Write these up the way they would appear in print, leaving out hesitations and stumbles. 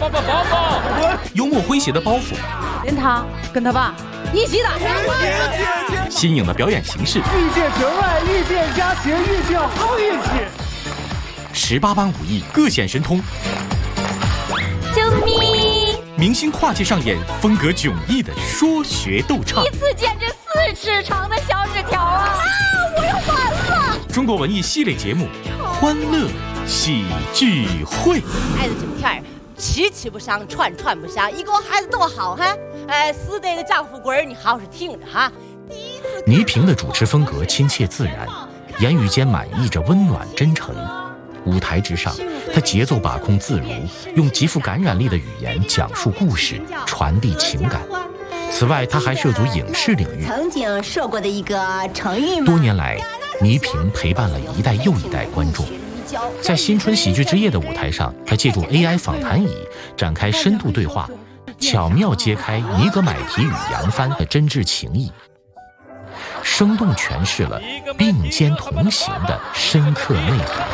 幽默诙谐的包袱， 连他跟他爸一起打。 新颖的表演形式， 遇见纯爱，遇见家庭，遇见好运气。 18般武艺各显神通， 救命！ 明星跨界上演风格迥异的说学逗唱， 一次剪这4尺长的小纸条啊！我要完了！ 中国文艺系列节目《欢乐喜剧会》。 孩子整天气不上，串不上，一个孩子多好哈！死得个丈夫鬼儿，你好是听着哈。 倪萍的主持风格亲切自然，言语间满溢着温暖真诚。舞台之上，她节奏把控自如，用极富感染力的语言讲述故事，传递情感。此外，她还涉足影视领域。 曾经说过的一个成语吗？ 多年来，倪萍陪伴了一代又一代观众。在新春喜剧之夜的舞台上，她借助 AI 访谈椅展开深度对话，巧妙揭开尼格买提与杨帆的真挚情谊，生动诠释了并肩同行的深刻内涵。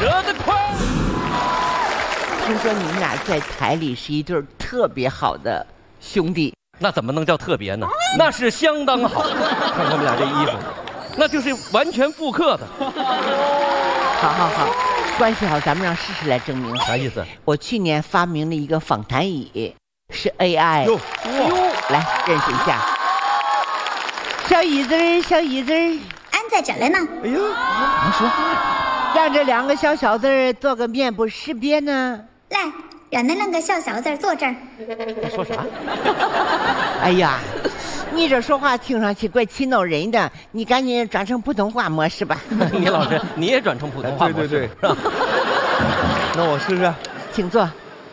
听说你们俩在台里是一对特别好的兄弟， 那怎么能叫特别呢？那是相当好。看他们俩这衣服，那就是完全复刻的。 好，关系好，咱们让试试来证明。 啥意思？ 我去年发明了一个访谈椅，是 AI。哟，来认识一下。小椅子， 俺在这来呢。 哎呦，能说话，让这2个小子做个面部识别呢。 来，让那2个小子坐这儿。 他说啥？ 哎呀，你这说话听上去怪气恼人的，你赶紧转成普通话模式吧。 倪老师，你也转成普通话模式。 对。那我试试。 请坐。